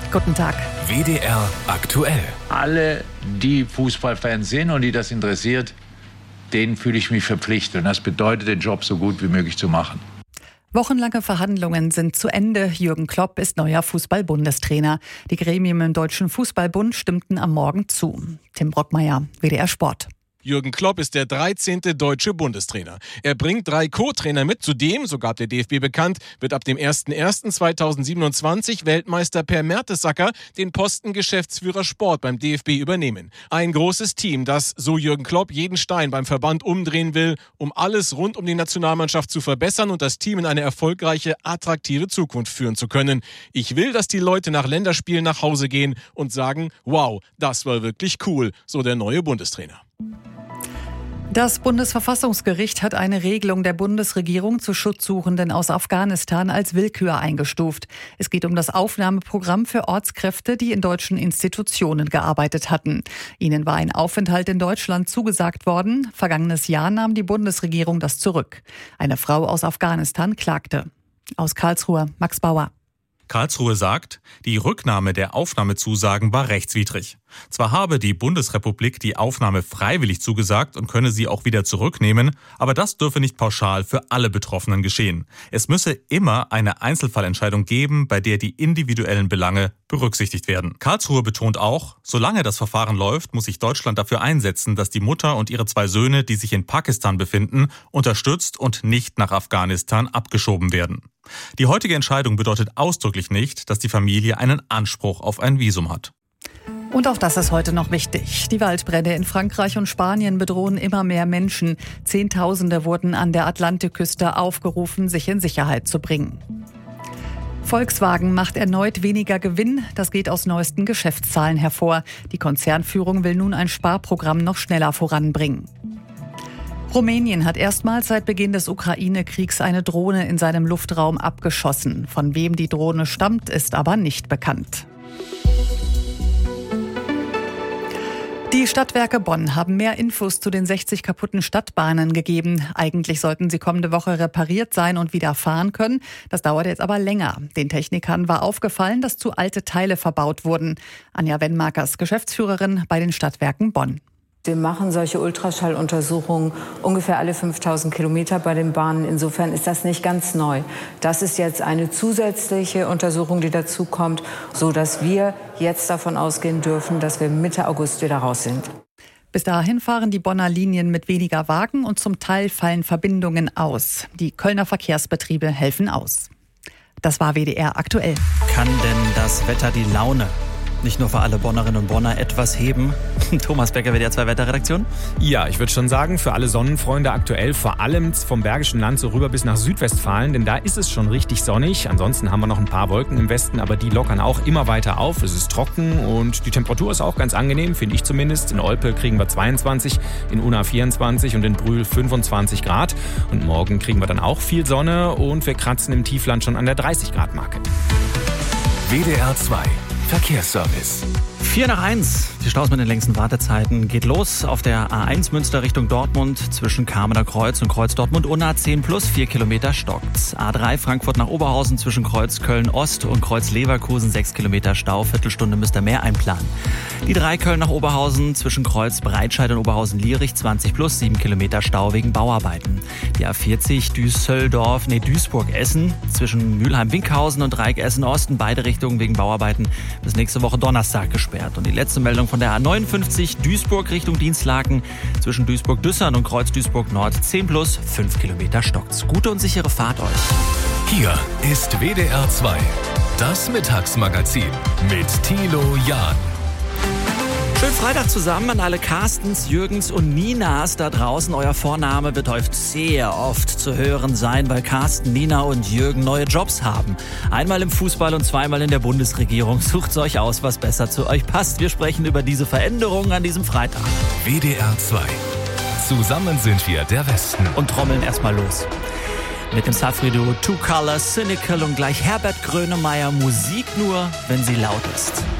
Guten Tag. WDR aktuell. Alle, die Fußballfans sind und die das interessiert, denen fühle ich mich verpflichtet. Und das bedeutet, den Job so gut wie möglich zu machen. Wochenlange Verhandlungen sind zu Ende. Jürgen Klopp ist neuer Fußball-Bundestrainer. Die Gremien im Deutschen Fußballbund stimmten am Morgen zu. Tim Brockmeier, WDR Sport. Jürgen Klopp ist der 13. deutsche Bundestrainer. Er bringt 3 Co-Trainer mit. Zudem, so gab der DFB bekannt, wird ab dem 01.01.2027 Weltmeister Per Mertesacker den Posten Geschäftsführer Sport beim DFB übernehmen. Ein großes Team, das, so Jürgen Klopp, jeden Stein beim Verband umdrehen will, um alles rund um die Nationalmannschaft zu verbessern und das Team in eine erfolgreiche, attraktive Zukunft führen zu können. Ich will, dass die Leute nach Länderspielen nach Hause gehen und sagen, wow, das war wirklich cool, so der neue Bundestrainer. Das Bundesverfassungsgericht hat eine Regelung der Bundesregierung zu Schutzsuchenden aus Afghanistan als Willkür eingestuft. Es geht um das Aufnahmeprogramm für Ortskräfte, die in deutschen Institutionen gearbeitet hatten. Ihnen war ein Aufenthalt in Deutschland zugesagt worden. Vergangenes Jahr nahm die Bundesregierung das zurück. Eine Frau aus Afghanistan klagte. Aus Karlsruhe, Max Bauer. Karlsruhe sagt, die Rücknahme der Aufnahmezusagen war rechtswidrig. Zwar habe die Bundesrepublik die Aufnahme freiwillig zugesagt und könne sie auch wieder zurücknehmen, aber das dürfe nicht pauschal für alle Betroffenen geschehen. Es müsse immer eine Einzelfallentscheidung geben, bei der die individuellen Belange berücksichtigt werden. Karlsruhe betont auch, solange das Verfahren läuft, muss sich Deutschland dafür einsetzen, dass die Mutter und ihre 2 Söhne, die sich in Pakistan befinden, unterstützt und nicht nach Afghanistan abgeschoben werden. Die heutige Entscheidung bedeutet ausdrücklich nicht, dass die Familie einen Anspruch auf ein Visum hat. Und auch das ist heute noch wichtig. Die Waldbrände in Frankreich und Spanien bedrohen immer mehr Menschen. Zehntausende wurden an der Atlantikküste aufgerufen, sich in Sicherheit zu bringen. Volkswagen macht erneut weniger Gewinn. Das geht aus neuesten Geschäftszahlen hervor. Die Konzernführung will nun ein Sparprogramm noch schneller voranbringen. Rumänien hat erstmals seit Beginn des Ukraine-Kriegs eine Drohne in seinem Luftraum abgeschossen. Von wem die Drohne stammt, ist aber nicht bekannt. Die Stadtwerke Bonn haben mehr Infos zu den 60 kaputten Stadtbahnen gegeben. Eigentlich sollten sie kommende Woche repariert sein und wieder fahren können. Das dauert jetzt aber länger. Den Technikern war aufgefallen, dass zu alte Teile verbaut wurden. Anja Wenmakers, Geschäftsführerin bei den Stadtwerken Bonn. Wir machen solche Ultraschalluntersuchungen ungefähr alle 5000 Kilometer bei den Bahnen. Insofern ist das nicht ganz neu. Das ist jetzt eine zusätzliche Untersuchung, die dazu kommt, sodass wir jetzt davon ausgehen dürfen, dass wir Mitte August wieder raus sind. Bis dahin fahren die Bonner Linien mit weniger Wagen und zum Teil fallen Verbindungen aus. Die Kölner Verkehrsbetriebe helfen aus. Das war WDR aktuell. Kann denn das Wetter die Laune nicht nur für alle Bonnerinnen und Bonner etwas heben? Thomas Becker, WDR 2 Wetterredaktion. Ja, ich würde schon sagen, für alle Sonnenfreunde aktuell, vor allem vom Bergischen Land so rüber bis nach Südwestfalen, denn da ist es schon richtig sonnig. Ansonsten haben wir noch ein paar Wolken im Westen, aber die lockern auch immer weiter auf. Es ist trocken und die Temperatur ist auch ganz angenehm, finde ich zumindest. In Olpe kriegen wir 22, in Unna 24 und in Brühl 25 Grad. Und morgen kriegen wir dann auch viel Sonne und wir kratzen im Tiefland schon an der 30-Grad-Marke. WDR 2 Verkehrsservice. 4:01. Die Staus mit den längsten Wartezeiten geht los auf der A1 Münster Richtung Dortmund zwischen Kamener Kreuz und Kreuz Dortmund-Unna 10 plus 4 Kilometer stockt's. A3 Frankfurt nach Oberhausen zwischen Kreuz Köln-Ost und Kreuz Leverkusen 6 Kilometer Stau. Viertelstunde müsst ihr mehr einplanen. Die 3 Köln nach Oberhausen zwischen Kreuz Breitscheid und Oberhausen-Lierich 20 plus 7 Kilometer Stau wegen Bauarbeiten. Die A40 Duisburg-Essen zwischen Mülheim-Winkhausen und Dreieck Essen-Osten beide Richtungen wegen Bauarbeiten bis nächste Woche Donnerstag gesperrt. Und die letzte Meldung von der A59 Duisburg Richtung Dienstlaken zwischen Duisburg-Düssern und Kreuz Duisburg-Nord 10 plus 5 Kilometer stockt's. Gute und sichere Fahrt euch. Hier ist WDR 2, das Mittagsmagazin mit Thilo Jahn. Schönen Freitag zusammen an alle Carstens, Jürgens und Ninas da draußen. Euer Vorname wird heute sehr oft zu hören sein, weil Carsten, Nina und Jürgen neue Jobs haben. Einmal im Fußball und zweimal in der Bundesregierung. Sucht's euch aus, was besser zu euch passt. Wir sprechen über diese Veränderungen an diesem Freitag. WDR 2. Zusammen sind wir der Westen. Und trommeln erstmal los. Mit dem Safri-Duo Two Colors, Cynical und gleich Herbert Grönemeyer. Musik nur, wenn sie laut ist.